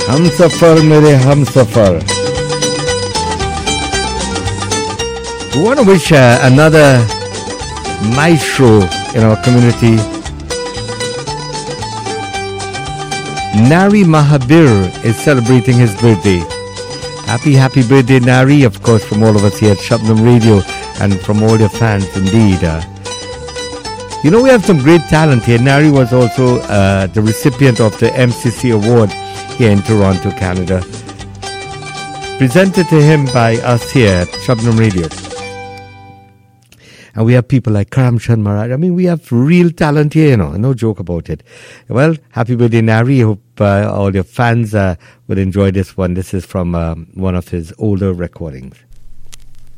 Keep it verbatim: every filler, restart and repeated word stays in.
Humsafar mere Humsafar. We want to wish uh, another maestro in our community, Nari Mahabir, is celebrating his birthday. Happy, happy birthday, Nari, of course, from all of us here at Shabnam Radio and from all your fans, indeed. Uh, you know, we have some great talent here. Nari was also uh, the recipient of the M C C Award here in Toronto, Canada, presented to him by us here at Shabnam Radio. And we have people like Karamchand Maharaj. I mean, we have real talent here, you know, no joke about it. Well, happy birthday, Nari. I hope uh, all your fans uh, will enjoy this one. This is from um, one of his older recordings.